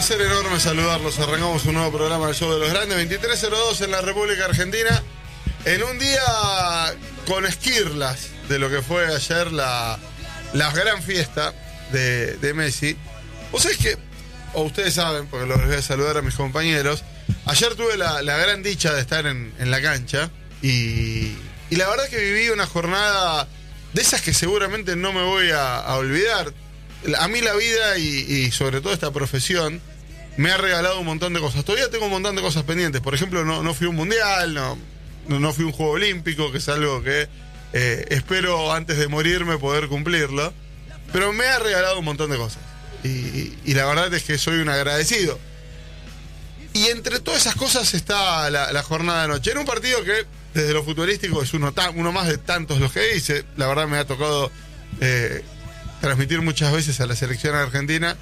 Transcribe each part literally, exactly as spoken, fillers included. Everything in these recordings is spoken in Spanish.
placer enorme saludarlos. Arrancamos un nuevo programa del Show de los Grandes, veintitrés cero dos en la República Argentina, en un día con esquirlas de lo que fue ayer la, la gran fiesta de, de Messi. Vos sabés que, o ustedes saben, porque los voy a saludar a mis compañeros, ayer tuve la, la gran dicha de estar en, en la cancha y, y la verdad que viví una jornada de esas que seguramente no me voy a, a olvidar. A mí la vida y, y sobre todo esta profesión me ha regalado un montón de cosas. Todavía tengo un montón de cosas pendientes. Por ejemplo, no, no fui a un mundial, no, no fui a un juego olímpico, que es algo que eh, espero antes de morirme poder cumplirlo. Pero me ha regalado un montón de cosas. Y, y, y la verdad es que soy un agradecido. Y entre todas esas cosas está la, la jornada de anoche. Era un partido que, desde lo futbolístico, es uno, uno más de tantos los que hice. La verdad me ha tocado Eh, transmitir muchas veces a la selección argentina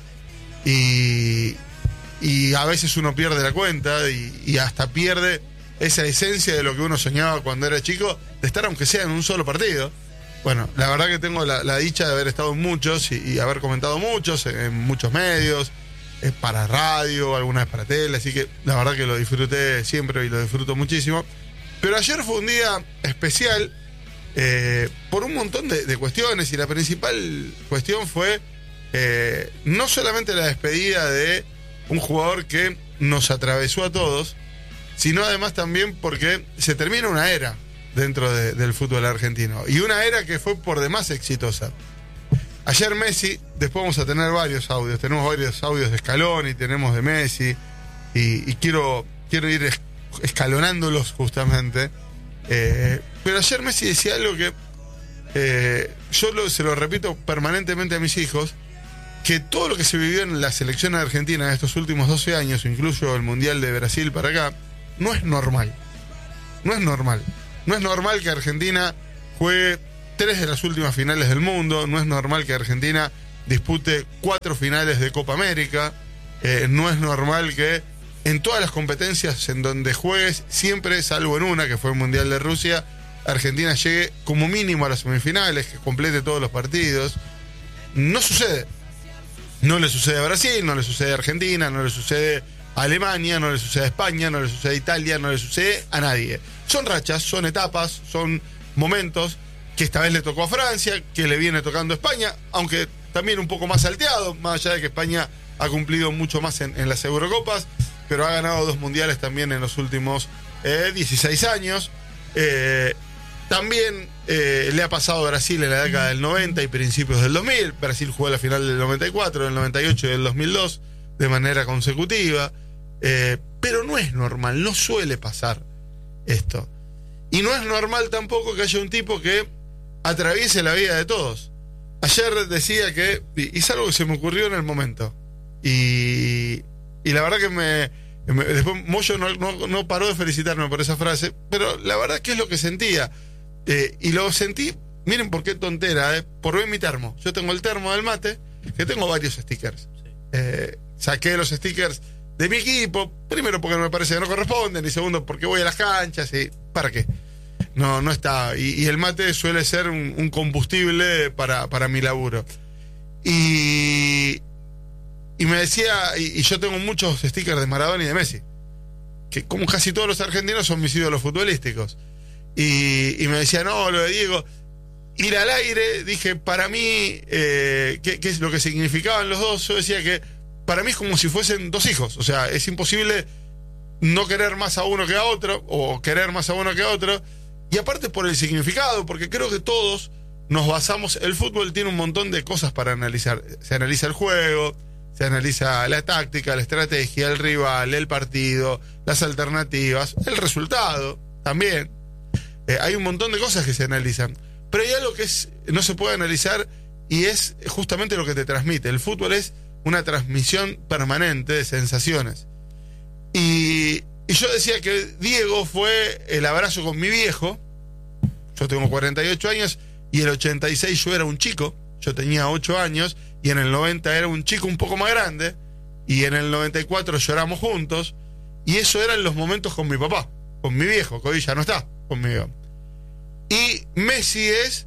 y, y a veces uno pierde la cuenta y, y hasta pierde esa esencia de lo que uno soñaba cuando era chico, de estar aunque sea en un solo partido. Bueno, la verdad que tengo la, la dicha de haber estado en muchos y, y haber comentado muchos, en, en muchos medios, eh, para radio, alguna vez para tele, así que la verdad que lo disfruté siempre y lo disfruto muchísimo. Pero ayer fue un día especial, Eh, por un montón de, de cuestiones, y la principal cuestión fue eh, no solamente la despedida de un jugador que nos atravesó a todos, sino además también porque se termina una era dentro de, del fútbol argentino, y una era que fue por demás exitosa. Ayer Messi, después vamos a tener varios audios, tenemos varios audios de Scaloni, tenemos de Messi, y, y quiero, quiero ir es, escalonándolos justamente. Eh, pero ayer Messi decía algo que eh, yo lo, se lo repito permanentemente a mis hijos, que todo lo que se vivió en la selección argentina en estos últimos doce años, incluso el Mundial de Brasil para acá, no es normal. No es normal. No es normal que Argentina juegue tres de las últimas finales del mundo, no es normal que Argentina dispute cuatro finales de Copa América, eh, no es normal que en todas las competencias en donde juegues, siempre, salvo en una, que fue el Mundial de Rusia, Argentina llegue como mínimo a las semifinales, que complete todos los partidos. No sucede. No le sucede a Brasil, no le sucede a Argentina, no le sucede a Alemania, no le sucede a España, no le sucede a Italia, no le sucede a nadie. Son rachas, son etapas, son momentos que esta vez le tocó a Francia, que le viene tocando a España, aunque también un poco más salteado, más allá de que España ha cumplido mucho más en, en las Eurocopas, pero ha ganado dos mundiales también en los últimos eh, dieciséis años. Eh, también eh, le ha pasado a Brasil en la década del noventa y principios del dos mil. Brasil jugó la final del noventa y cuatro, del noventa y ocho y del dos mil dos de manera consecutiva. Eh, pero no es normal, no suele pasar esto. Y no es normal tampoco que haya un tipo que atraviese la vida de todos. Ayer decía que, y es algo que se me ocurrió en el momento, y... Y la verdad que me, me después Moyo no, no, no paró de felicitarme por esa frase, pero la verdad que es lo que sentía. Eh, y lo sentí, miren por qué tontera, eh, por ver mi termo. Yo tengo el termo del mate, que tengo varios stickers. Eh, saqué los stickers de mi equipo, primero porque me parece que no corresponden, y segundo porque voy a las canchas, y ¿para qué? No, no está. Y, y el mate suele ser un, un combustible para, para mi laburo. Y... Y me decía, y, y yo tengo muchos stickers de Maradona y de Messi, que como casi todos los argentinos son mis ídolos futbolísticos. Y, y me decía, no, lo de Diego, ir al aire, dije, para mí, eh, ¿qué, ¿qué es lo que significaban los dos? Yo decía que para mí es como si fuesen dos hijos, o sea, es imposible no querer más a uno que a otro, o querer más a uno que a otro, y aparte por el significado, porque creo que todos nos basamos, el fútbol tiene un montón de cosas para analizar, se analiza el juego, se analiza la táctica, la estrategia, el rival, el partido, las alternativas, el resultado también. Eh, hay un montón de cosas que se analizan. Pero hay algo que es, no se puede analizar, y es justamente lo que te transmite. El fútbol es una transmisión permanente de sensaciones. Y, y yo decía que Diego fue el abrazo con mi viejo. Yo tengo cuarenta y ocho años, y el ochenta y seis yo era un chico. Yo tenía ocho años, y en el noventa era un chico un poco más grande, y en el noventa y cuatro lloramos juntos, y eso eran los momentos con mi papá, con mi viejo, que hoy ya no está conmigo. Y Messi es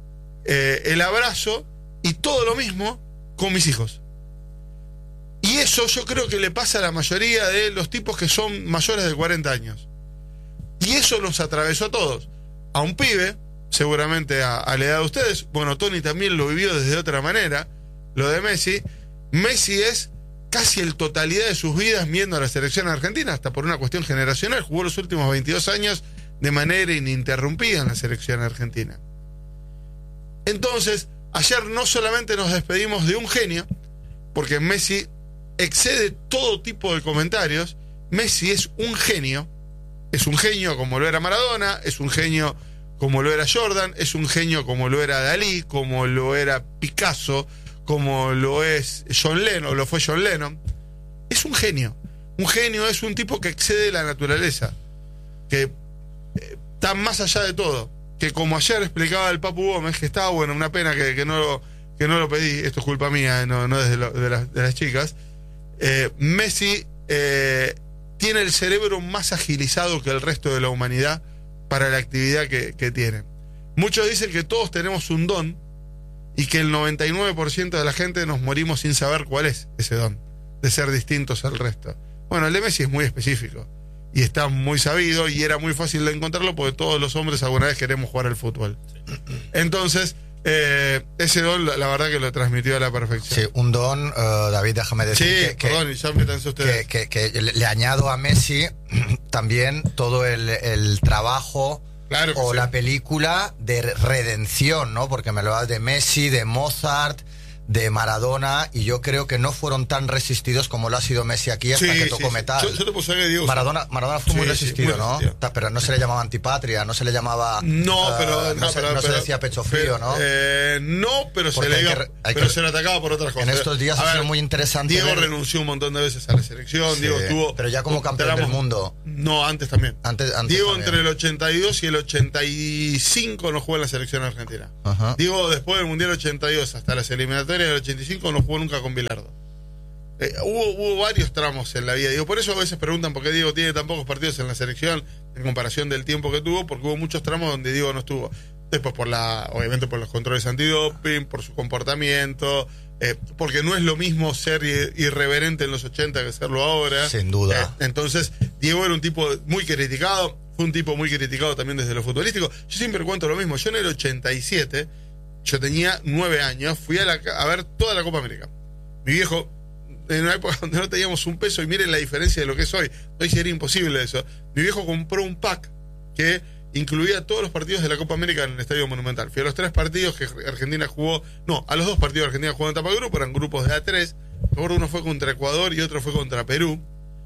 eh, el abrazo y todo lo mismo con mis hijos. Y eso eso yo creo que le pasa a la mayoría de los tipos que son mayores de cuarenta años. Y eso nos atravesó a todos. A un pibe, seguramente a, a la edad de ustedes, bueno, Tony también lo vivió desde otra manera, lo de Messi. Messi es casi el totalidad de sus vidas viendo a la selección argentina, hasta por una cuestión generacional. Jugó los últimos veintidós años de manera ininterrumpida en la selección argentina. Entonces, ayer no solamente nos despedimos de un genio, porque Messi excede todo tipo de comentarios. Messi es un genio, es un genio como lo era Maradona, es un genio como lo era Jordan, es un genio como lo era Dalí, como lo era Picasso, como lo es John Lennon, lo fue John Lennon. Es un genio. Un genio es un tipo que excede la naturaleza, que eh, está más allá de todo. Que como ayer explicaba el Papu Gómez, que estaba bueno, una pena que, que, no, lo, que no lo pedí, esto es culpa mía, no, no desde lo, de, las, de las chicas. Eh, Messi eh, tiene el cerebro más agilizado que el resto de la humanidad para la actividad que, que tiene. Muchos dicen que todos tenemos un don y que el noventa y nueve por ciento de la gente nos morimos sin saber cuál es ese don, de ser distintos al resto. Bueno, el de Messi es muy específico y está muy sabido y era muy fácil de encontrarlo porque todos los hombres alguna vez queremos jugar al fútbol. Entonces, eh, ese don la, la verdad que lo transmitió a la perfección. Sí, un don, uh, David, déjame decir sí, que, perdón, que, y ya métanse ustedes. Que, que, que le añado a Messi también todo el, el trabajo claro o sí. la película de redención, ¿no? Porque me lo hablas de Messi, de Mozart, de Maradona, y yo creo que no fueron tan resistidos como lo ha sido Messi aquí hasta sí, que tocó sí, metal. Yo, yo te puse que Diego. Maradona, Maradona fue sí, muy resistido, sí, muy ¿no? resistido. Pero no se le llamaba antipatria, no se le llamaba... No, uh, pero... No, no, se, pero, no pero, se decía pecho frío, pero, ¿no? Eh, no, pero, se le, hay iba, que, hay pero que, se le atacaba por otras cosas. En estos días a ha ver, sido muy interesante. Diego ver... renunció un montón de veces a la selección. Sí, Diego estuvo... pero ya como campeón tramos, del mundo. No, antes también. Antes, antes Diego también. entre el ochenta y dos y el ochenta y cinco no jugó en la selección argentina. Ajá. Diego después del Mundial ochenta y dos hasta las eliminatorias del ochenta y cinco no jugó nunca con Bilardo. Eh, hubo, hubo varios tramos en la vida. Digo, por eso a veces preguntan por qué Diego tiene tan pocos partidos en la selección en comparación del tiempo que tuvo, porque hubo muchos tramos donde Diego no estuvo. Después por la, obviamente por los controles antidoping, por su comportamiento, eh, porque no es lo mismo ser irreverente en los ochenta que serlo ahora. Sin duda. Eh, entonces, Diego era un tipo muy criticado, fue un tipo muy criticado también desde lo futbolístico. Yo siempre cuento lo mismo. Yo en el ochenta y siete, yo tenía nueve años, fui a, la, a ver toda la Copa América. Mi viejo, en una época donde no teníamos un peso, y miren la diferencia de lo que es hoy. Hoy sería imposible eso. Mi viejo compró un pack que incluía todos los partidos de la Copa América en el Estadio Monumental. Fui a los tres partidos que Argentina jugó, no, a los dos partidos que Argentina jugó en etapa de grupo, eran grupos de A tres. Recuerdo uno fue contra Ecuador y otro fue contra Perú.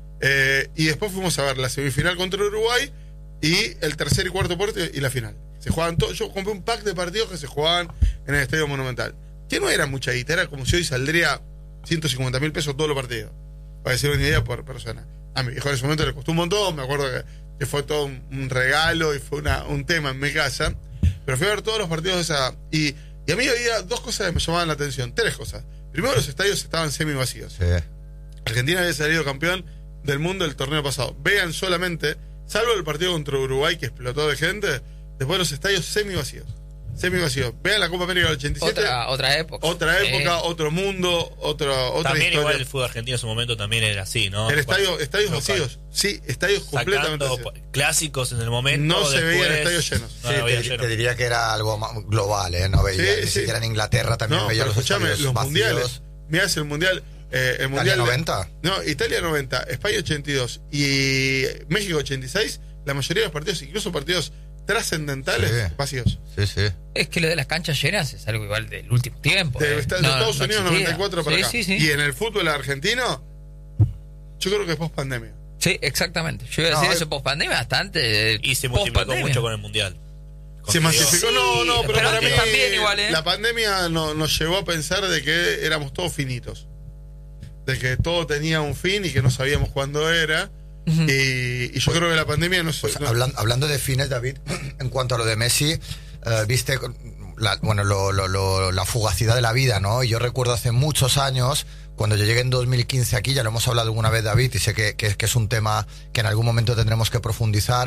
Eh, y después fuimos a ver la semifinal contra Uruguay y el tercer y cuarto partido y la final. Se jugaban todos. Yo compré un pack de partidos que se jugaban en el Estadio Monumental. Que no era mucha guita, era como si hoy saldría ciento cincuenta mil pesos todos los partidos. Para decir una idea por persona. A mi viejo en ese momento le costó un montón, me acuerdo que, que fue todo un, un regalo y fue una, un tema en mi casa. Pero fui a ver todos los partidos de esa. Y, y a mí había dos cosas que me llamaban la atención, tres cosas. Primero, los estadios estaban semi vacíos. Sí. Argentina había salido campeón del mundo el torneo pasado. Vean solamente, salvo el partido contra Uruguay que explotó de gente, después los estadios semi vacíos. Semi vacíos. Vean la Copa América del ochenta y siete. Otra, otra época. Otra época, eh. otro mundo, otro, otra también historia. Igual el fútbol argentino en su momento también era así, ¿no? El estadio, Cuando, estadios no, vacíos. Sí, estadios completamente sacando vacíos. Clásicos en el momento. No se después, veían estadios llenos. No, Sí, no te, lleno. te diría que era algo global, ¿eh? No veía, Sí, ni sí. siquiera en Inglaterra también No, veía pero los escuchame, estadios los vacíos. mundiales. Mirá, el mundial. Eh, el mundial ¿Italia noventa? No, Italia noventa, España ochenta y dos y México ochenta y seis. La mayoría de los partidos, incluso partidos trascendentales, Sí. vacíos. Sí, sí. Es que lo de las canchas llenas es algo igual del último tiempo. De, eh. está- de No, Estados no Unidos existía. noventa y cuatro para sí, acá. Sí, sí. Y en el fútbol argentino, yo creo que es post pandemia. Sí, exactamente. Yo iba a No, decir eh, eso post pandemia bastante. Y se multiplicó post-pandemia. mucho con el Mundial. Se masificó, Sí, no, no, pero, pero para mí antes también igual, ¿eh? la pandemia no, nos llevó a pensar de que éramos todos finitos. De que todo tenía un fin y que no sabíamos cuándo era. Ujú. Y, y yo creo que la pandemia no, Pues no- hablan- hablando de fines, David, en cuanto a lo de Messi, eh, viste la, bueno, lo, lo, lo- la fugacidad de la vida, ¿no? Y yo recuerdo hace muchos años, cuando yo llegué en dos mil quince aquí, ya lo hemos hablado alguna vez, David, y sé que, que, que es un tema que en algún momento tendremos que profundizar.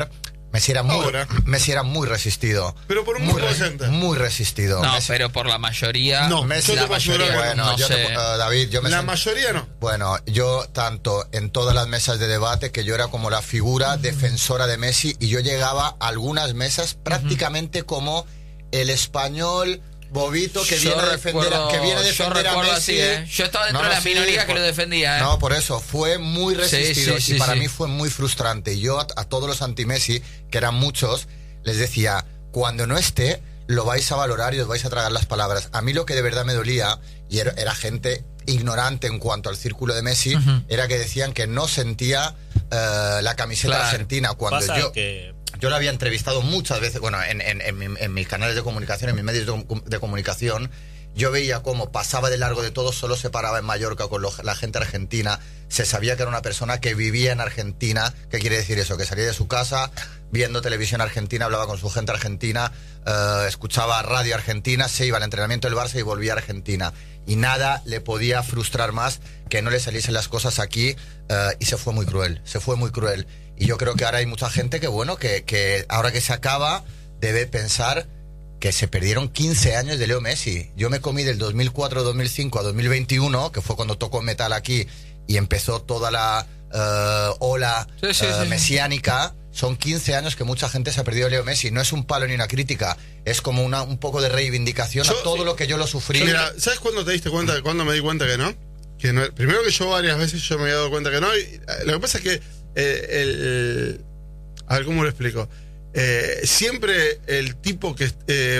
Messi era muy, Ahora. Messi era muy resistido. Pero por un muy, grupo de gente. muy resistido. No, Messi- pero por la mayoría. No, Messi- yo te la puedo asegurar mayoría, que Bueno, no yo sé. te- eh, David, yo me La sent- mayoría no. Bueno, yo tanto en todas las mesas de debate que yo era como la figura defensora de Messi y yo llegaba a algunas mesas prácticamente como el español bobito que Yo viene a defender, recuerdo- a, que viene a yo defender a recuerdo Messi. así, ¿eh? Yo estaba dentro de la minoría que lo defendía, ¿eh? No, por eso, fue muy resistido Sí, sí, y sí, para sí. mí fue muy frustrante. Y yo a, a todos los anti-Messi, que eran muchos, les decía, cuando no esté, lo vais a valorar y os vais a tragar las palabras. A mí lo que de verdad me dolía, y era, era gente ignorante en cuanto al círculo de Messi, Ujú. era que decían que no sentía eh, la camiseta Claro. argentina. Cuando Pasa yo, que yo la había entrevistado muchas veces, bueno, en, en, en, mi- en mis canales de comunicación, en mis medios de, com- de comunicación, yo veía cómo pasaba de largo de todo, solo se paraba en Mallorca con lo- la gente argentina, se sabía que era una persona que vivía en Argentina. ¿Qué quiere decir eso? Que salía de su casa viendo televisión argentina, hablaba con su gente argentina, eh, escuchaba radio argentina, se iba al entrenamiento del Barça y volvía a Argentina. Y nada le podía frustrar más que no le saliesen las cosas aquí, eh, y se fue muy cruel, se fue muy cruel. Y yo creo que ahora hay mucha gente que, bueno, que, que ahora que se acaba, debe pensar que se perdieron quince años de Leo Messi. Yo me comí del dos mil cuatro, dos mil cinco a dos mil veintiuno, que fue cuando tocó metal aquí y empezó toda la eh, ola Sí, sí, eh, sí, sí. mesiánica. Son quince años que mucha gente se ha perdido a Leo Messi. No es un palo ni una crítica, es como una, un poco de reivindicación Yo- a todo sí. lo que yo lo sufrí. Mira, ¿sabes cuándo te diste cuenta? ¿Cuándo me di cuenta que no? Que no, primero que yo varias veces yo me había dado cuenta que no. Y, eh, lo que pasa es que eh, el, el- a ver, ¿cómo lo explico? Eh, siempre el tipo que eh,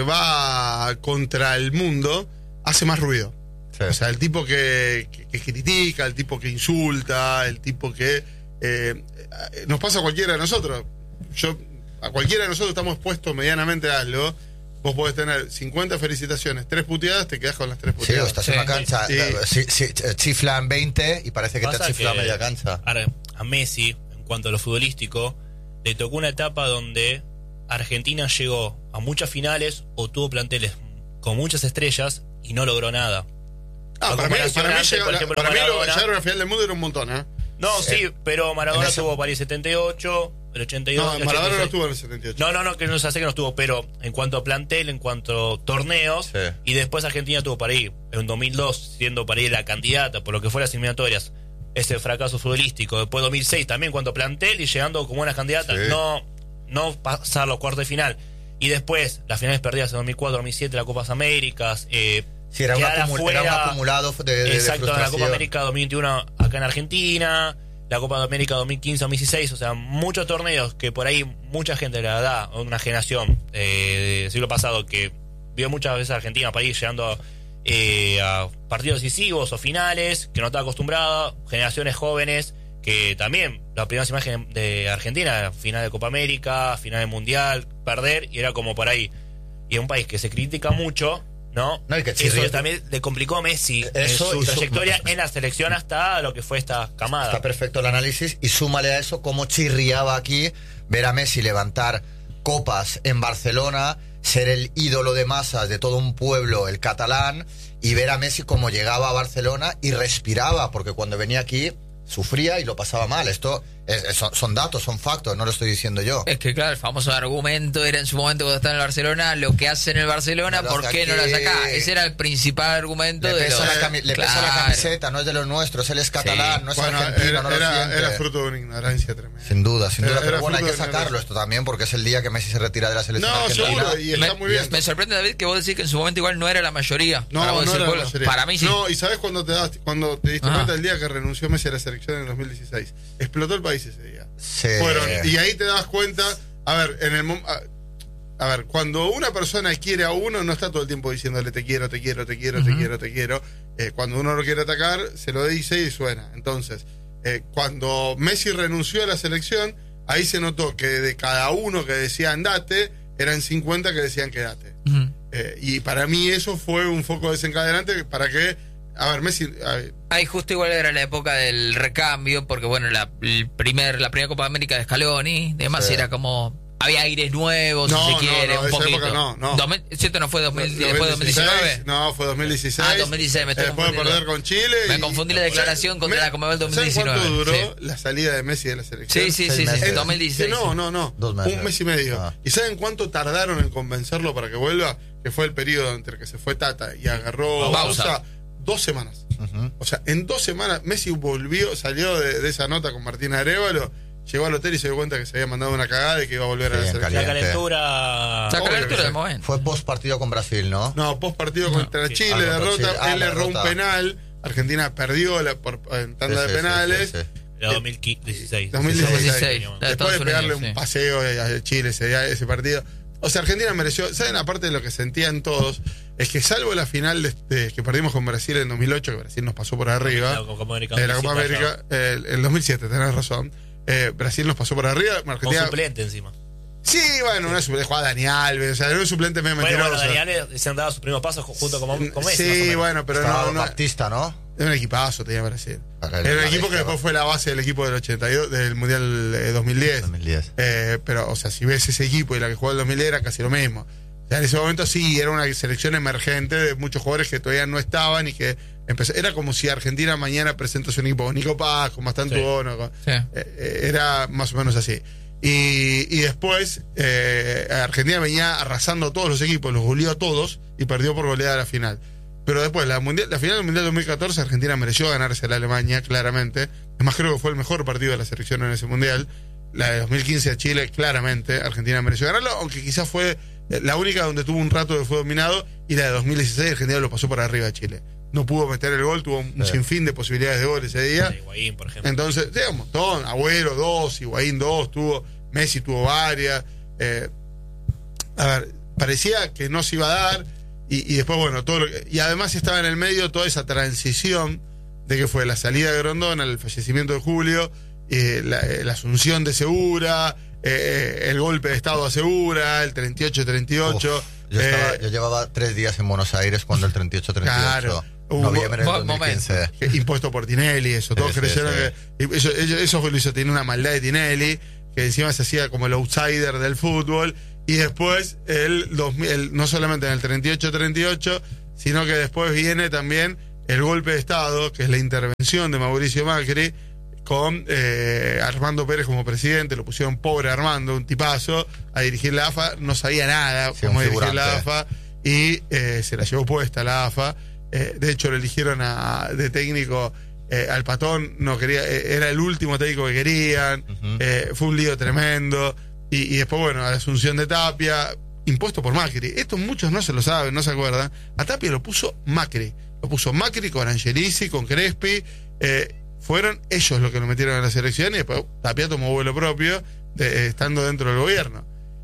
va contra el mundo hace más ruido. Sí. O sea, el tipo que, que- que critica, el tipo que insulta, el tipo que... eh, nos pasa a cualquiera de nosotros. Yo, a cualquiera de nosotros estamos expuestos medianamente a algo. Vos podés tener cincuenta felicitaciones, tres puteadas, te quedás con las tres Sí, o puteadas. estás Sí. en la cancha, Sí. eh, sí, sí, eh, chiflan veinte y parece que te pasa chifla que media cancha. ahora, a Messi, en cuanto a lo futbolístico, le tocó una etapa donde Argentina llegó a muchas finales o tuvo planteles con muchas estrellas y no logró nada. Ah, A para mí, comparación para mí, antes, llega- por ejemplo, para mí lo- Maradona- llegar a una final del mundo era un montón, ¿eh? No, sí, pero Maradona en ese- tuvo París setenta y ocho, el ochenta y dos, No, el Maradona no ochenta y seis. estuvo en el setenta y ocho. No, no, no, que no sé que no estuvo, pero en cuanto a plantel, en cuanto a torneos, Sí. y después Argentina tuvo para ir, en dos mil dos, siendo para ir la candidata por lo que fue las eliminatorias, ese fracaso futbolístico. Después dos mil seis también, en cuanto a plantel y llegando como una candidata, Sí. no, no pasar los cuartos de final. Y después, las finales perdidas en dos mil cuatro, dos mil siete, la Copas Américas, eh, Sí, era, un quedar acumul- afuera. era un acumulado de, de, de Exacto, en la Copa frustración. América dos mil veintiuno acá en Argentina, la Copa de América dos mil quince dos mil dieciséis, o sea, muchos torneos que por ahí mucha gente le da, una generación eh, del siglo pasado que vio muchas veces a Argentina para ir llegando eh, a partidos decisivos o finales, que no estaba acostumbrada, generaciones jóvenes que también la primera imagen de Argentina, final de Copa América, final de Mundial, perder, y era como por ahí. Y es un país que se critica mucho, ¿no? No, y que Eso chirría- también le complicó a Messi Eso en su y su- trayectoria en la selección hasta lo que fue esta camada. Está perfecto el análisis y súmale a eso cómo chirriaba aquí ver a Messi levantar copas en Barcelona, ser el ídolo de masas de todo un pueblo, el catalán, y ver a Messi cómo llegaba a Barcelona y respiraba, porque cuando venía aquí sufría y lo pasaba mal. Esto es- es- son, son datos, son factos, no lo estoy diciendo yo. Es que claro, el famoso argumento era en su momento cuando estaba en el Barcelona, lo que hace en el Barcelona, No lo ¿por hace qué no lo aquí. hace acá? Ese era el principal argumento Le de pesa, los- la, cami- le pesa la Claro. camiseta, no es de los nuestros, él es catalán, no es Bueno, argentino, era, no lo era, siente. era fruto de una ignorancia tremenda. Sin duda, sin duda, Era- pero era bueno, hay que fruto de sacarlo una- esto también porque es el día que Messi se retira de la selección No, argentina. seguro, y está Me, muy bien. me sorprende, David, que vos decís que en su momento igual no era la mayoría. No, Para vos no decís, era la bueno, mayoría. para mí sí. No, y ¿sabés cuándo te, das, cuando te diste Ah. cuenta? El día que renunció Messi a la selección en el dos mil dieciséis. Explotó el país ese día. Sí. Fueron, y ahí te das cuenta, a ver, en el mom- a, a ver, cuando una persona quiere a uno, no está todo el tiempo diciéndole te quiero, te quiero, te quiero, te Ujú. quiero, te quiero. Eh, cuando uno lo quiere atacar, se lo dice y suena. Entonces, eh, cuando Messi renunció a la selección, ahí se notó que de cada uno que decía andate, eran cincuenta que decían quédate. Ujú. Eh, y para mí eso fue un foco desencadenante para que, a ver, Messi, a ver, Ahí justo igual era la época del recambio, porque bueno, la, el primer, la primera Copa América de Scaloni, además Sí. era como había aires nuevos, No, si se no, quiere, no, un esa poquito. época no, no. dos mil ¿Cierto? ¿No fue dos mil, después de dos mil diecinueve? No, fue dos mil dieciséis. Ah, dos mil dieciséis, me estoy Después de confundiendo. perder con Chile. Me y- confundí la declaración contra la Conmebol dos mil diecinueve. ¿Saben cuánto duró Sí. la salida de Messi de la selección? Sí, sí, Seis sí, sí, meses. dos mil dieciséis. No, no, no. Dos meses. Un mes y medio. Ah. ¿Y saben cuánto tardaron en convencerlo para que vuelva? Que fue el periodo entre que se fue Tata y agarró Bausa. Bausa. Dos semanas. Ujú. O sea, en dos semanas Messi volvió, salió de, de esa nota con Martín Arévalo, llegó al hotel y se dio cuenta que se había mandado una cagada y que iba a volver Sí, a la en selección. La Caliente. calentura. Saca Obvio la que altura sí. del momento. Fue post partido con Brasil, ¿no? No, post partido contra sí. Chile, Ah, contra derrota, Chile. Ah, él la erró un derrota. penal, Argentina perdió la, por, en tanda Sí, de sí, penales. sí, sí. Era dos mil dieciséis. dos mil dieciséis. La de Después Estados de pegarle Unidos, un sí. paseo a Chile ese, día- ese partido. O sea, Argentina mereció. ¿Saben? Aparte de lo que sentían todos, es que salvo la final de, de- que perdimos con Brasil en dos mil ocho, que Brasil nos pasó por arriba. La Copa América eh, la Copa dos mil siete América, eh, el dos mil siete, tenés razón. Eh, Brasil nos pasó por arriba. Con Argentina. suplente encima. Sí, bueno, una suplente. Jugaba Dani Alves, o sea, era un suplente medio Bueno, bueno, mentiroso. Daniel se han dado sus primeros pasos junto con, con Messi. más o Sí, menos. bueno, pero Estaba no, no. Baptista, ¿no? Era un equipazo, tenía Brasil. Acá Era un la equipo que bestia, después fue la base del equipo del ochenta y dos, del Mundial eh, dos mil diez. dos mil diez. Eh, pero, o sea, si ves ese equipo y la que jugó el dos mil diez era casi lo mismo. O sea, en ese momento sí, era una selección emergente de muchos jugadores que todavía no estaban y que empezó. Era como si Argentina mañana presentó su equipo con Nico Paz, con Bastante Sí. Bono. Con, Sí. eh, eh, era más o menos así. Y, y después eh, Argentina venía arrasando a todos los equipos, los goleó a todos y perdió por goleada la final. Pero después, la, mundial, la final del Mundial dos mil catorce, Argentina mereció ganarse a la Alemania, claramente. Es más, creo que fue el mejor partido de la selección en ese Mundial. La de dos mil quince a Chile, claramente, Argentina mereció ganarlo, aunque quizás fue la única donde tuvo un rato que fue dominado, y la de dos mil dieciséis Argentina lo pasó por arriba a Chile. No pudo meter el gol, tuvo un Sí. sinfín de posibilidades de gol ese día. Sí, Higuaín, por ejemplo. Entonces, sí, un montón. Agüero, dos, Higuaín, dos, tuvo, Messi tuvo varias. Eh, a ver, parecía que no se iba a dar. Y, y después, bueno, todo lo que, y además estaba en el medio toda esa transición de que fue la salida de Grondona, el fallecimiento de Julio, eh, la, eh, la asunción de Segura, eh, el golpe de Estado a Segura, el treinta y ocho treinta y ocho. Uf, yo, estaba- eh, yo llevaba tres días en Buenos Aires cuando el treinta y ocho treinta y ocho. Claro. Hubo- Noviembre del Buen dos mil quince. que impuesto por Tinelli, eso, todos Sí, sí, creyeron sí. que eso, eso, eso lo hizo, tenía una maldad de Tinelli, que encima se hacía como el outsider del fútbol, y después el, dos mil, el- no solamente en el treinta y ocho treinta y ocho, sino que después viene también el golpe de Estado, que es la intervención de Mauricio Macri con eh, Armando Pérez como presidente. Lo pusieron pobre Armando, un tipazo, a dirigir la A F A, no sabía nada Sí, cómo un dirigir la figurante. A F A, y eh, se la llevó puesta la A F A. Eh, de hecho, lo eligieron a, de técnico eh, al Patón, no quería, eh, era el último técnico que querían. Ujú. eh, fue un lío tremendo. Y, y después, bueno, a la asunción de Tapia, impuesto por Macri. Esto muchos no se lo saben, no se acuerdan. A Tapia lo puso Macri. Lo puso Macri con Angelici, con Crespi. Eh, fueron ellos los que lo metieron en la selección, y después Tapia tomó vuelo propio de- eh, estando dentro del gobierno.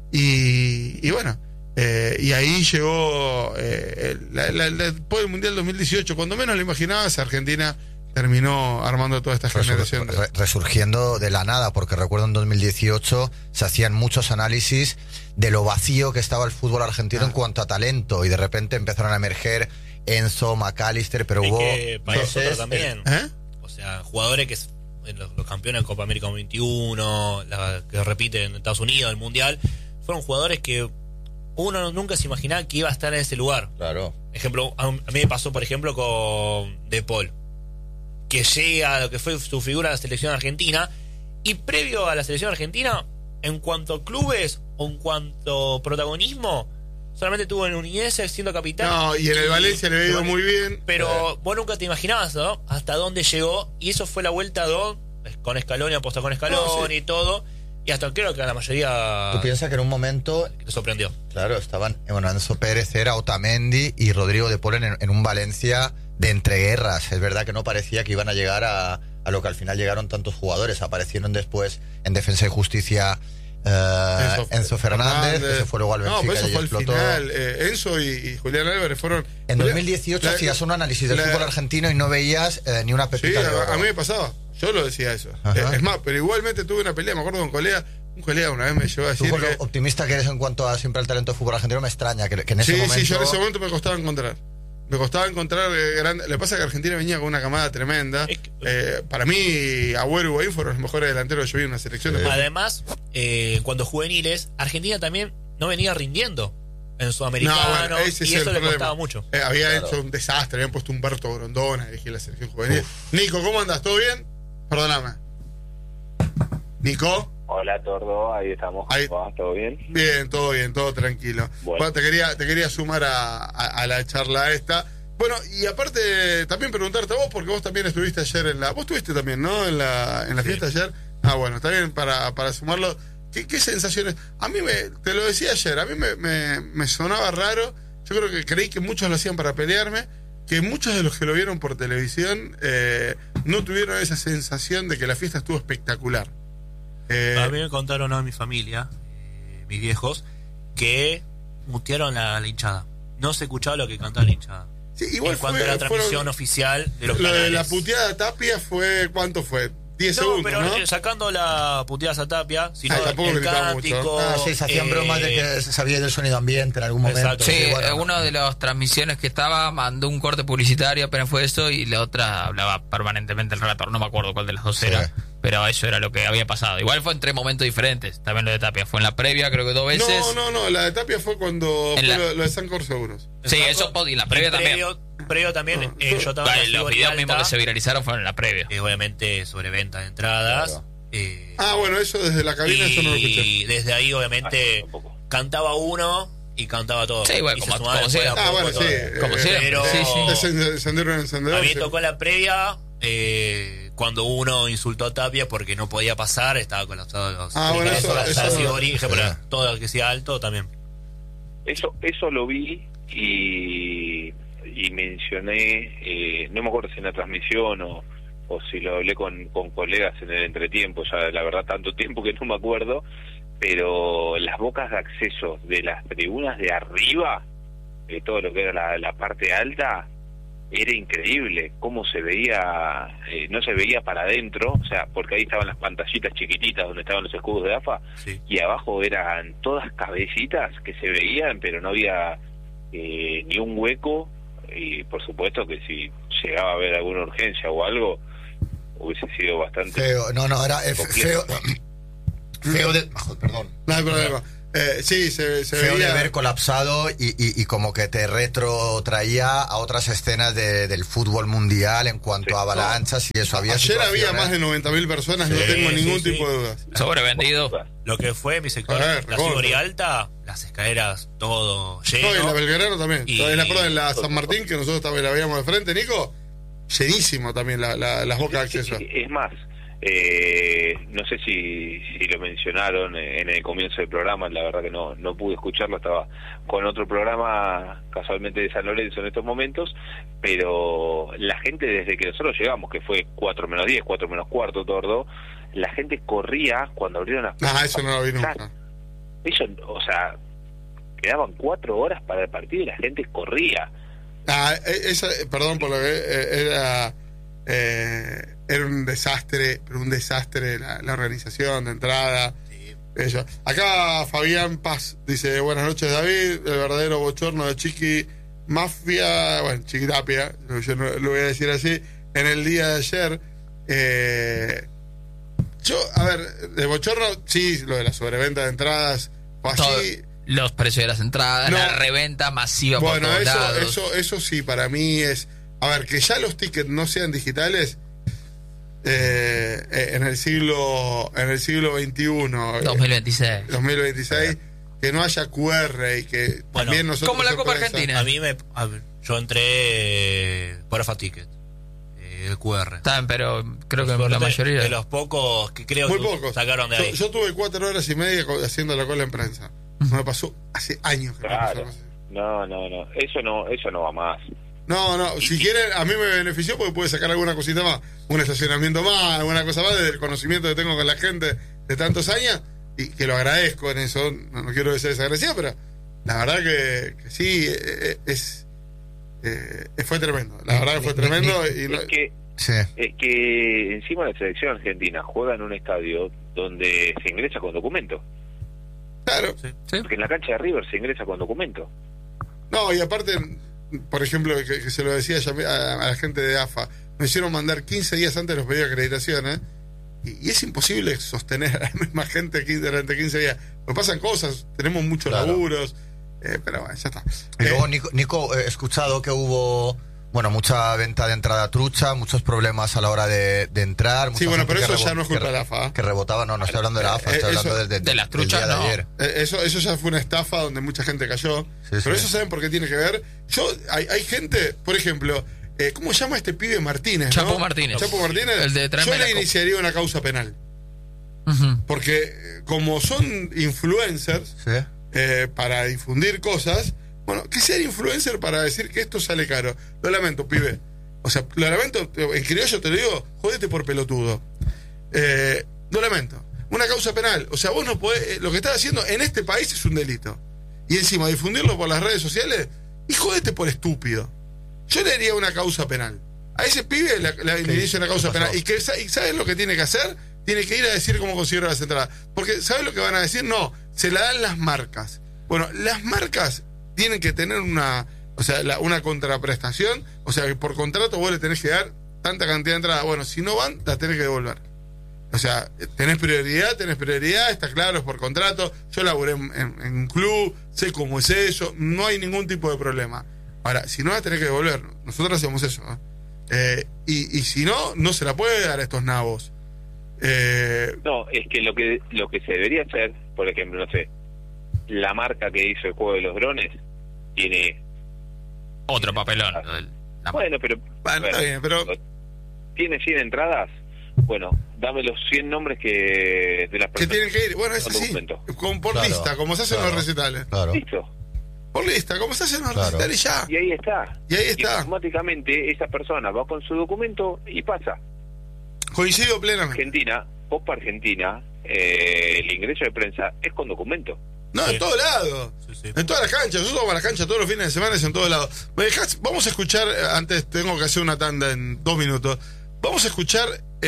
Y, y bueno, eh, y ahí llegó eh, el- la- la- la- después del Mundial dos mil dieciocho, cuando menos lo imaginabas, Argentina terminó armando toda esta Resur- generación. de- re- resurgiendo de la nada, porque recuerdo en dos mil dieciocho se hacían muchos análisis de lo vacío que estaba el fútbol argentino Ah. en cuanto a talento, y de repente empezaron a emerger Enzo, McAllister, pero Y hubo que para veces- nosotros también. ¿Eh? O sea, jugadores que s- los, los campeones de Copa América veintiuno, la, que repiten en Estados Unidos, el Mundial, fueron jugadores que uno nunca se imaginaba que iba a estar en ese lugar. Claro. Ejemplo, a, a mí me pasó, por ejemplo, con De Paul, que llega a lo que fue su figura de la selección argentina, y previo a la selección argentina, en cuanto a clubes o en cuanto a protagonismo, solamente tuvo en Udinese siendo capitán. No, y en el Valencia le había ido Vale- muy bien. Pero vos nunca te imaginabas, ¿no? Hasta dónde llegó, y eso fue la vuelta dos, con Scaloni, aposta con Scaloni No, sí. y todo, y hasta creo que a la mayoría Tú piensas que en un momento, te sorprendió. claro, estaban, eh, bueno, Enzo Pérez era Otamendi y Rodrigo de Paul en, en un Valencia de entreguerras. Es verdad que no parecía que iban a llegar a, a lo que al final llegaron tantos jugadores. Aparecieron después en Defensa y Justicia eh, Enzo, Enzo Fernández, que se fue luego al No, Benfica pero eso y fue al explotó. final. Eh, Enzo y, y Julián Álvarez fueron. En Julián- dos mil dieciocho la- hacías un análisis del la- fútbol argentino y no veías eh, ni una Sí, pepita de oro. a, a mí me pasaba. Yo lo decía eso. Ajá. Eh, es más, pero igualmente tuve una pelea, me acuerdo con un colega. Un colega una vez me llevó a Tú decir con lo que. optimista que eres en cuanto a siempre al talento de fútbol argentino, me extraña que, que en ese Sí, momento... sí, yo en ese momento me costaba encontrar. me costaba encontrar eh, grandes. Lo que pasa es que Argentina venía con una camada tremenda. Es que- Eh, para mí, Agüero y Higuaín fueron los mejores delanteros que yo vi en una selección. de Además, eh, cuando juveniles, Argentina también no venía rindiendo en Sudamericano, No, bueno, ese es y el eso le problema. costaba mucho. Eh, había Claro. hecho un desastre, habían puesto Humberto Grondona, elegí la selección juvenil. Nico, ¿cómo andas? ¿Todo bien? Perdóname. Nico, Hola, Tordo, ahí estamos. Ahí- ¿Cómo va? ¿Todo bien? bien, todo bien, todo tranquilo. Bueno. Bueno, te quería, te quería sumar a, a- a la charla esta. Bueno, y aparte también preguntarte a vos, porque vos también estuviste ayer en la... Vos estuviste también, ¿no? En la, en la Sí. fiesta ayer. Ah, bueno, está bien para, para sumarlo. ¿Qué, ¿Qué sensaciones? A mí, me, te lo decía ayer, a mí me, me, me sonaba raro. Yo creo que creí que muchos lo hacían para pelearme, que muchos de los que lo vieron por televisión eh, no tuvieron esa sensación de que la fiesta estuvo espectacular. Eh, A mí me contaron a mi familia, eh, mis viejos, que mutearon la, la hinchada. No se escuchaba lo que cantaba la hinchada. sí, igual en cuanto fue- a la transmisión fueron- oficial de los Lo de canales. la puteada Tapia fue, ¿cuánto fue? diez No, segundos, pero ¿no? eh, sacando la puteada a Tapia, sino Ah, tampoco el gritaba mucho. cántico. Ah, sí, se hacían eh, bromas de que se sabía del sonido ambiente en algún momento. Exacto. Sí, bueno, no. una de las transmisiones que estaba mandó un corte publicitario, apenas fue eso, y la otra hablaba permanentemente el relator. No me acuerdo cuál de las dos Sí. era, pero eso era lo que había pasado. Igual fue en tres momentos diferentes. También lo de Tapia fue en la previa, creo que dos veces. No, no, no, la de Tapia fue cuando En fue la- lo, lo de Sancor Seguros. Sí, Exacto. eso y la previa también. previo, previo también, Ah, eh, yo estaba en la Los Fibori videos Alta, mismos que se viralizaron fueron en la previa. eh, obviamente sobre venta de entradas. Claro. eh, Ah, bueno, eso desde la cabina, eso no lo escuché. y desde ahí, obviamente, Ah, tampoco. cantaba uno y cantaba todo. Sí, bueno, Y se como- sumaban como después sea. a Ah, poco bueno, todo. sí. Como eh, siempre. Pero- Sí, sí. Descend- Encendieron el encendedor. A mí sí. me tocó la previa eh, cuando uno insultó a Tapia porque no podía pasar, estaba colapsado los Ah, bueno, eso- la- eso la no- Fibori, dije, sí. pero todo el que sea alto también. Eso eso lo vi y, y mencioné, eh, no me acuerdo si en la transmisión o, o si lo hablé con, con colegas en el entretiempo, ya la verdad tanto tiempo que no me acuerdo, pero las bocas de acceso de las tribunas de arriba, de todo lo que era la, la parte alta, era increíble cómo se veía, eh, no se veía para adentro, o sea, porque ahí estaban las pantallitas chiquititas donde estaban los escudos de A F A, Sí. y abajo eran todas cabecitas que se veían, pero no había eh, ni un hueco, y por supuesto que si llegaba a haber alguna urgencia o algo, hubiese sido bastante... Feo, no, no, era eh, feo. Feo de. oh, perdón. No hay problema. Eh, sí, se, se Feo veía. de ver colapsado y, y, y como que te retrotraía a otras escenas de- del fútbol mundial en cuanto Sí, a avalanchas y eso. Había Ayer había situaciones- más de noventa mil personas, no Sí, tengo sí, ningún sí. tipo de dudas. Sobrevendido. Lo que fue mi sector, A ver, la recontra. Fibori Alta, las escaleras, todo No, y la lleno. Belgrano también. Y- En la, perdón, en la San Martín, que nosotros también la veíamos de frente, Nico, llenísimo también la, la- las bocas de acceso. Es más, eh, no sé si, si lo mencionaron en el comienzo del programa, la verdad que no, no pude escucharlo, estaba con otro programa casualmente de San Lorenzo en estos momentos, pero la gente desde que nosotros llegamos, que fue cuatro menos diez, cuatro menos cuarto, Tordo, la gente corría cuando abrieron las Ah, eso no lo vi nunca. Eso, o sea, quedaban cuatro horas para el partido y la gente corría. Ah, e- esa, eh, perdón por lo que eh, era eh, era un desastre, pero un desastre la, la organización de entrada. Eso. Acá Fabián Paz dice: buenas noches, David, el verdadero bochorno de Chiqui Mafia, bueno, Chiqui Tapia, yo no, lo voy a decir así, en el día de ayer. Eh, yo, a ver, de bochorno, sí, lo de la sobreventa de entradas fue Todo- así. los precios de las entradas, No. la reventa masiva Bueno, por todos eso, lados. eso, eso sí, para mí es. A ver, que ya los tickets no sean digitales eh, eh, en el siglo en el siglo veintiuno, eh, dos mil veintiséis. dos mil veintiséis, que no haya Q R y que Bueno, también nosotros. como la Copa empresa- Argentina. A mí me. a ver, yo entré eh, por A F A Ticket, eh, el Q R. Están, pero creo que Por la suerte, mayoría. de los pocos que creo Muy que pocos. sacaron de Yo, ahí. yo tuve cuatro horas y media co- haciendo la cola en prensa. No me pasó hace años que me pasó Claro. algo así. No, no, no, eso no, eso no va más. No, no, si quieren, a mí me benefició porque pude sacar alguna cosita más, un estacionamiento más, alguna cosa más, desde el conocimiento que tengo con la gente de tantos años, y que lo agradezco en eso, no, no quiero ser desagradecido, pero la verdad que, que sí, eh, es, eh, fue tremendo, la verdad que fue tremendo, y no- Es que Sí. es que encima la selección argentina juega en un estadio donde se ingresa con documento, claro, ¿Sí? porque en la cancha de River se ingresa con documento. no, y aparte, por ejemplo, que, que se lo decía a, a la gente de A F A, me hicieron mandar quince días antes los pedidos de acreditaciones, y, y es imposible sostener a la misma gente durante quince días. Nos pasan cosas, tenemos muchos Claro. laburos, eh, pero bueno, ya está. Y Eh, luego, Nico, Nico, he escuchado que hubo, bueno, mucha venta de entrada trucha, muchos problemas a la hora de, de entrar. mucha Sí, bueno, gente pero que eso ya rebo- no es culpa que re- de la A F A, ¿eh? Que rebotaba, no, no estoy hablando de la A F A, Eh, estoy eso- hablando del, del- de las del truchas, día de no. ayer. Eh, Eso, eso ya fue una estafa donde mucha gente cayó. Sí, pero sí. eso, ¿saben por qué tiene que ver? Yo, hay, hay gente, por ejemplo, eh, ¿cómo se llama este pibe Martínez? Chapo ¿no? Martínez. Chapo Martínez. El de Yo Tráeme la le copa. iniciaría una causa penal. Ujú. Porque eh, como son influencers ¿Sí? eh, para difundir cosas, bueno, que sea influencer para decir que esto sale caro. Lo lamento, pibe. O sea, lo lamento, en criollo te lo digo, jódete por pelotudo. Eh, lo lamento. Una causa penal. O sea, vos no podés. eh, Lo que estás haciendo en este país es un delito. Y encima difundirlo por las redes sociales, y jódete por estúpido. Yo le haría una causa penal. A ese pibe le, le, le hice una causa ¿Qué pasó? penal. Y que sa- y ¿sabes lo que tiene que hacer? Tiene que ir a decir cómo consiguieron las entradas. Porque ¿sabes lo que van a decir? No, se la dan las marcas. Bueno, las marcas tienen que tener una, o sea, la- una contraprestación. O sea, que por contrato vos le tenés que dar tanta cantidad de entradas. Bueno, si no van, las tenés que devolver. O sea, tenés prioridad, tenés prioridad, está claro, es por contrato. Yo laburé en, en- en un club, sé cómo es eso, no hay ningún tipo de problema. Ahora, si no, la tenés que devolver. Nosotros hacemos eso. ¿eh? Eh, y, y si no, no se la puede dar a estos nabos. Eh, No, es que lo que lo que se debería hacer, por ejemplo, no sé, la marca que hizo el juego de los drones tiene, Otro papelón. lo del- la- bueno, pero Bueno, está bien, pero- tiene cien entradas. Bueno, dame los cien nombres que de las que personas. tienen que ir, bueno, es Con así, documento. con, por Claro, lista, como se hace en claro. los recitales. Claro. Listo. Por lista, como se hace en los Claro. recitales ya. Y ahí está. Y ahí está. automáticamente esa persona va con su documento y pasa. Coincido plenamente. Argentina, Copa Argentina, eh, el ingreso de prensa es con documento. No, Sí. en todos lados. Sí, sí. En todas las canchas. Nosotros vamos a las canchas todos los fines de semana, es en todos lados. ¿Me dejás? Vamos a escuchar, eh, antes tengo que hacer una tanda en dos minutos. Vamos a escuchar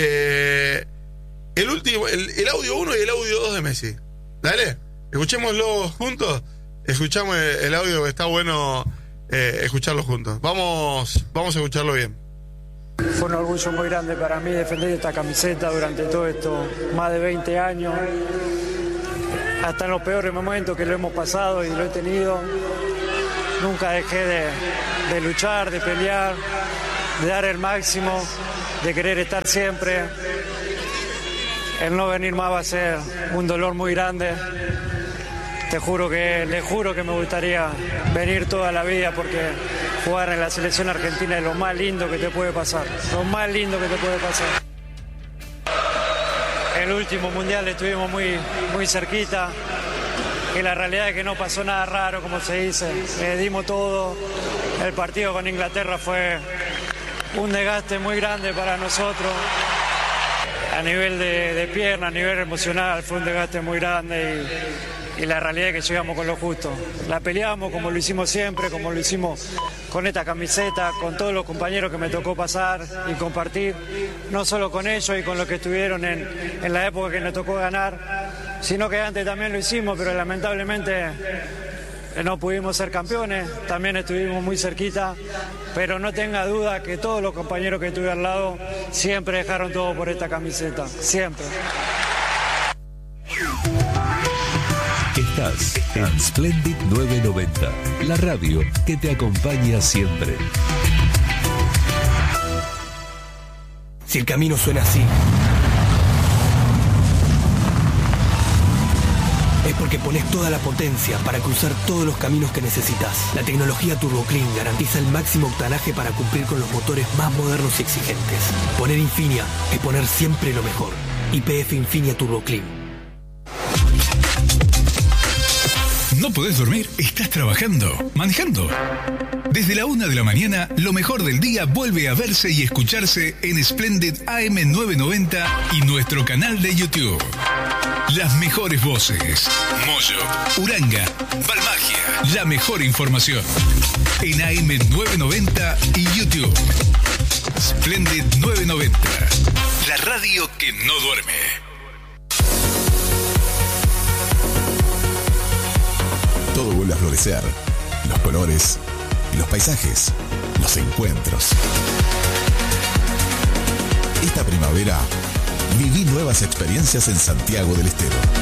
eh, el último, el, el audio uno y el audio dos de Messi. Dale, escuchémoslo juntos. Escuchamos el audio, que está bueno eh, escucharlo juntos. Vamos, vamos a escucharlo bien. Fue un orgullo muy grande para mí defender esta camiseta durante todo esto, más de veinte años, hasta en los peores momentos que lo hemos pasado y lo he tenido. Nunca dejé de, de luchar, de pelear, de dar el máximo, de querer estar siempre. El no venir más va a ser un dolor muy grande. Te juro que, le juro que me gustaría venir toda la vida porque jugar en la selección argentina es lo más lindo que te puede pasar. Lo más lindo que te puede pasar. El último mundial estuvimos muy, muy cerquita. Y la realidad es que no pasó nada raro, como se dice. Le dimos todo. El partido con Inglaterra fue un desgaste muy grande para nosotros. A nivel de, de pierna, a nivel emocional, fue un desgaste muy grande y, y la realidad es que llegamos con lo justo. La peleamos como lo hicimos siempre, como lo hicimos con esta camiseta, con todos los compañeros que me tocó pasar y compartir, no solo con ellos y con los que estuvieron en, en la época que nos tocó ganar, sino que antes también lo hicimos, pero lamentablemente no pudimos ser campeones, también estuvimos muy cerquita, pero no tenga duda que todos los compañeros que tuve al lado siempre dejaron todo por esta camiseta, siempre. Estás en Splendid novecientos noventa, la radio que te acompaña siempre. Si el camino suena así, es porque pones toda la potencia para cruzar todos los caminos que necesitas. La tecnología Turbo Clean garantiza el máximo octanaje para cumplir con los motores más modernos y exigentes. Poner Infinia es poner siempre lo mejor. Y P F Infinia Turbo Clean. ¿No podés dormir? ¿Estás trabajando? ¿Manejando? Desde la una de la mañana, lo mejor del día vuelve a verse y escucharse en Splendid A M novecientos noventa y nuestro canal de YouTube. Las mejores voces. Moyo, Uranga, Balmagia. La mejor información. En A M novecientos noventa y YouTube. Splendid novecientos noventa. La radio que no duerme. Todo vuelve a florecer. Los colores, los paisajes, los encuentros. Esta primavera, viví nuevas experiencias en Santiago del Estero.